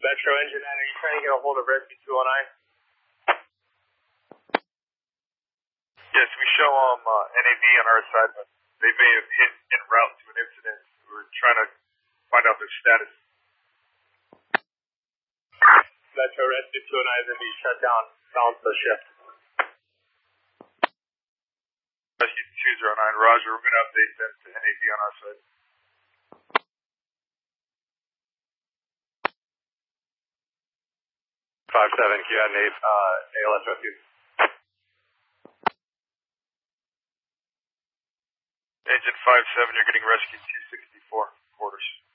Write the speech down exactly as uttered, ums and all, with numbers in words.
Metro Engine nine, are you trying to get a hold of Rescue two oh nine? Yes, we show um, uh, N A V on our side, but they may have hit en route to an incident. We're trying to find out their status. Metro Rescue two oh nine is going to be shut down. Balance the shift. Rescue two oh nine, Roger. We're going to update them to N A V on our side. five seven, Q N eight, uh, A L S Rescue. Engine five seven, you're getting rescue two sixty-four, quarters.